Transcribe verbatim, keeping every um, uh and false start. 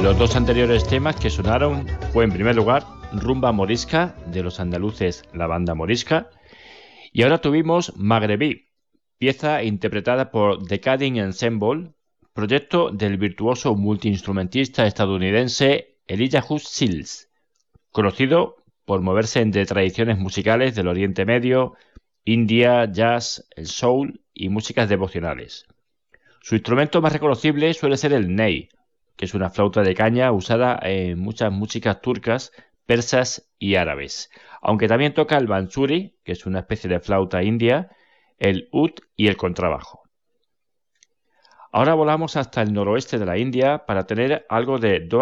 Los dos anteriores temas que sonaron fue en primer lugar Rumba Morisca de los andaluces La Banda Morisca y ahora tuvimos Magrebí, pieza interpretada por The Cutting Ensemble, proyecto del virtuoso multiinstrumentista estadounidense Elijah Hus Sills, conocido por moverse entre tradiciones musicales del Oriente Medio, India, jazz, el soul y músicas devocionales. Su instrumento más reconocible suele ser el ney, que es una flauta de caña usada en muchas músicas turcas, persas y árabes, aunque también toca el bansuri, que es una especie de flauta india, el ud y el contrabajo. Ahora volamos hasta el noroeste de la India para tener algo de